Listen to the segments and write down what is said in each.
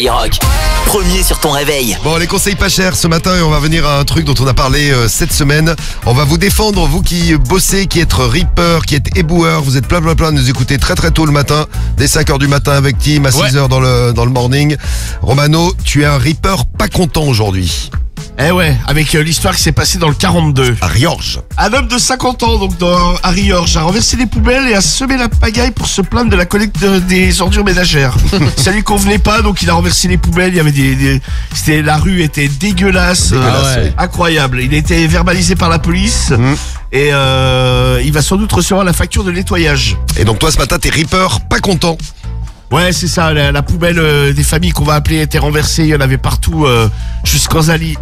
Rock, premier sur ton réveil. Bon, les conseils pas chers ce matin et on va venir à un truc dont on a parlé cette semaine. On va vous défendre, vous qui bossez, qui êtes reaper, qui êtes éboueur. Vous êtes plein de nous écouter très tôt le matin, dès 5h du matin avec Tim, à 6h dans le morning. Romano, tu es un reaper pas content aujourd'hui. Eh ouais, avec l'histoire qui s'est passée dans le 42. À Riorges. Un homme de 50 ans, donc à Riorges, a renversé les poubelles et a semé la pagaille pour se plaindre de la collecte des ordures ménagères. Ça lui convenait pas, donc il a renversé les poubelles. Il y avait la rue était dégueulasse, incroyable. Il a été verbalisé par la police et il va sans doute recevoir la facture de nettoyage. Et donc toi ce matin t'es reaper pas content. Ouais, c'est ça, la poubelle des familles qu'on va appeler était renversée, il y en avait partout, scandalisé.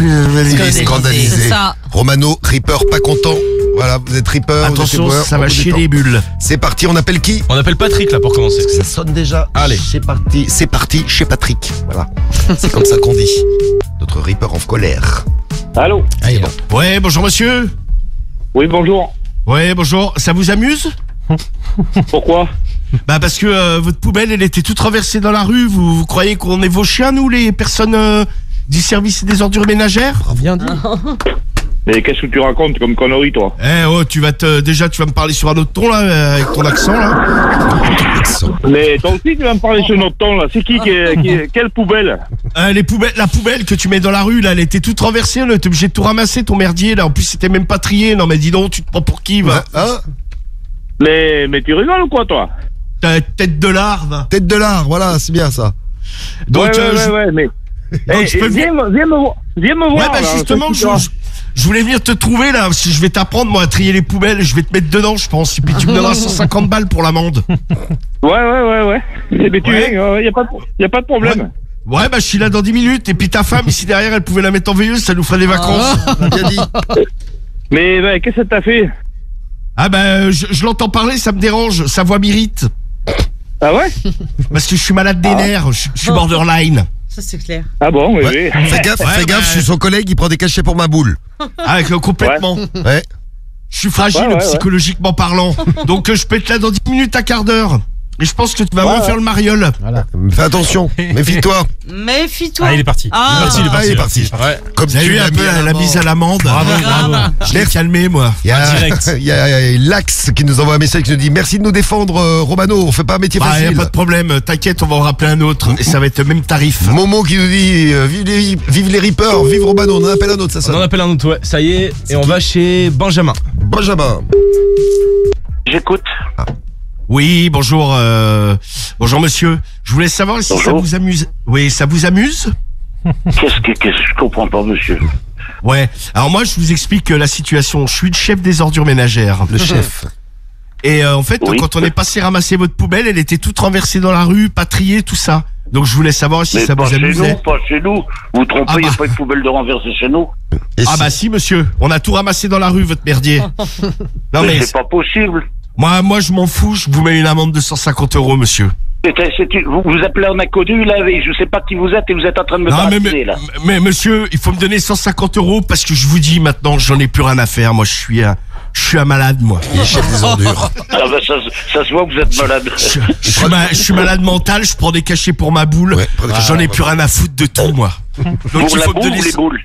Romano, reaper pas content. Voilà, vous êtes reaper. Attention, vous êtes ça va chier les bulles. C'est parti, on appelle qui? On appelle Patrick là pour commencer. Ça sonne déjà. Allez. C'est parti chez Patrick. Voilà, c'est comme ça qu'on dit. Notre reaper en colère. Allô? Ouais, bonjour monsieur. Oui, bonjour. Ouais, bonjour, ça vous amuse? Pourquoi? Bah parce que votre poubelle elle était toute renversée dans la rue. Vous croyez qu'on est vos chiens, nous, les personnes du service des ordures ménagères? Bien dit. Mais qu'est-ce que tu racontes comme connerie, toi? Eh oh, tu vas me parler sur un autre ton là, avec ton accent là. Mais toi aussi tu vas me parler sur notre ton là. C'est quelle poubelle? La poubelle que tu mets dans la rue là, elle était toute renversée. On était obligé de tout ramasser, ton merdier là. En plus c'était même pas trié. Non mais dis donc, tu te prends pour qui, va? Mais tu rigoles ou quoi, toi? Tête de larve. Tête de lard, voilà, c'est bien ça. Donc, ouais, mais... Donc, je peux viens me voir. Ouais, bah là, justement, je voulais venir te trouver là. Si je vais t'apprendre, moi, à trier les poubelles, je vais te mettre dedans, je pense. Et puis tu me donneras 150 balles pour l'amende. Ouais. Mais tu viens, y a pas de problème. Ouais, bah je suis là dans 10 minutes. Et puis ta femme, ici derrière, elle pouvait la mettre en veilleuse, ça nous ferait des vacances. On a bien dit. Mais qu'est-ce que t'as fait? Ah bah, je l'entends parler, ça me dérange. Sa voix m'irrite. Ah ouais? Parce que je suis malade des nerfs, je suis borderline. Ça c'est clair. Ah bon, oui. Fais gaffe, je suis son collègue, il prend des cachets pour ma boule. Ah, complètement. Ouais. Je suis fragile psychologiquement parlant. Donc je peux être là dans 10 minutes à quart d'heure. Et je pense que tu vas me faire le mariole. Voilà. Fais attention, méfie-toi. Méfie-toi. Ah, il est parti. Il est parti. Ouais. Comme Vous avez tu eu un peu la mise à l'amende. Bravo. Je l'ai calmé, moi. Il y a Lax qui nous envoie un message qui nous dit merci de nous défendre, Romano. On fait pas un métier facile. Y a pas de problème. T'inquiète, on va en rappeler un autre. Et ça va être le même tarif. Momo qui nous dit vive les reapers, vive Romano. On en appelle un autre, ça sonne. On en appelle un autre, ouais. Ça y est. Et on va chez Benjamin. Benjamin. J'écoute. Oui, bonjour. Bonjour monsieur. Je voulais savoir si ça vous amuse. Oui, ça vous amuse? Qu'est-ce que je comprends pas, monsieur? Ouais. Alors moi, je vous explique la situation. Je suis le chef des ordures ménagères. Le chef. Et en fait, quand on est passé ramasser votre poubelle, elle était toute renversée dans la rue, pas triée, tout ça. Donc je voulais savoir si ça vous amusait. Pas chez nous. Vous trompez, il n'y a pas de poubelle de renversée chez nous. Bah si, monsieur. On a tout ramassé dans la rue, votre merdier. Non mais c'est pas possible. Moi, je m'en fous. Je vous mets une amende de 150 €, monsieur. Vous appelez un inconnu, là, et je sais pas qui vous êtes, et vous êtes en train de me baratiner, là. Mais monsieur, il faut me donner 150 € parce que je vous dis maintenant, j'en ai plus rien à faire. Moi, je suis un malade, moi. Il est chef des ordures. Ah bah ça se voit que vous êtes malade. Je suis malade mental, je prends des cachets pour ma boule. Ouais, j'en ai plus rien à foutre de tout, moi. Donc pour la boule ou les boules?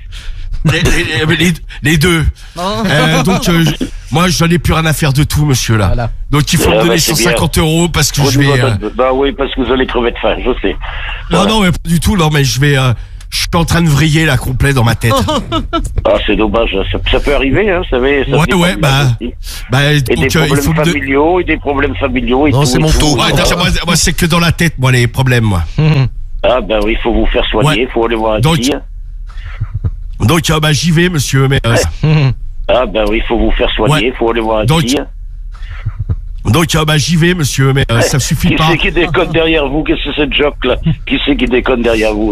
Les deux. Donc moi j'en ai plus rien à faire de tout, monsieur, là. Voilà. Donc il faut me donner 150 € parce que je vais... Bah oui, parce que vous allez crever de faim, je sais. Non, mais pas du tout. Non, mais je suis en train de vriller là complet dans ma tête. Ah, c'est dommage, ça peut arriver, hein, vous savez. Et des problèmes familiaux, et non, c'est mon taux. Moi c'est que dans la tête, moi, les problèmes, moi. Ah bah oui, il faut vous faire soigner, il faut aller voir un psy. Donc j'y vais, monsieur, mais... Ah bah oui, il faut vous faire soigner, il faut aller voir un psy. Donc j'y vais, monsieur, mais ça suffit pas. Qui c'est qui déconne derrière vous? Qu'est-ce que c'est cette joke là? Qui c'est qui déconne derrière vous?